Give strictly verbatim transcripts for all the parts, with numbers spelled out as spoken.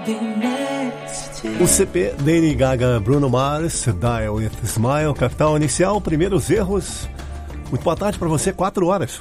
O C P, Lady Gaga, Bruno Mars, Die With a Smile, capital inicial, primeiros erros. Muito boa tarde para você, quatro horas.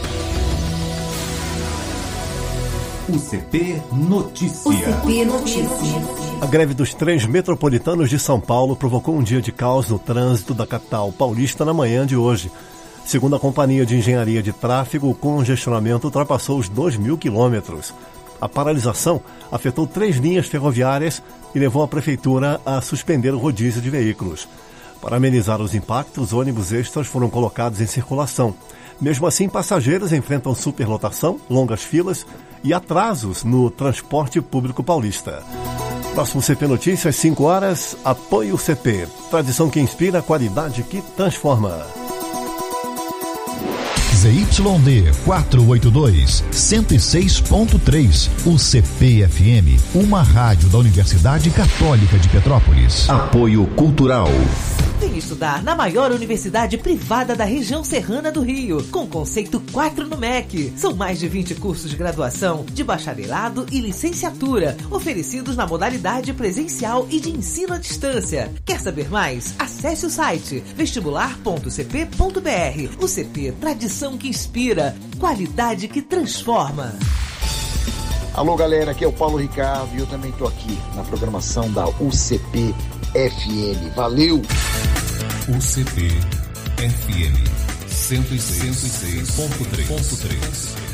O C P Notícia. O C P Notícia. A greve dos trens metropolitanos de São Paulo provocou um dia de caos no trânsito da capital paulista na manhã de hoje. Segundo a Companhia de Engenharia de Tráfego, o congestionamento ultrapassou os dois mil quilômetros. A paralisação afetou três linhas ferroviárias e levou a prefeitura a suspender o rodízio de veículos. Para amenizar os impactos, ônibus extras foram colocados em circulação. Mesmo assim, passageiros enfrentam superlotação, longas filas e atrasos no transporte público paulista. Próximo C P Notícias, cinco horas, apoio C P. Tradição que inspira, qualidade que transforma. Z Y D quatrocentos e oitenta e dois, cento e seis ponto três, o C P F M, uma rádio da Universidade Católica de Petrópolis. Apoio Cultural. Vem estudar na maior universidade privada da região serrana do Rio, com conceito quatro no M E C. São mais de vinte cursos de graduação, de bacharelado e licenciatura, oferecidos na modalidade presencial e de ensino à distância. Quer saber mais? Acesse o site vestibular ponto c p ponto b r. O C P, tradição que inspira, qualidade que transforma. Alô galera, aqui é o Paulo Ricardo e eu também estou aqui na programação da U C P F M. Valeu! U C P F M cento e seis ponto três.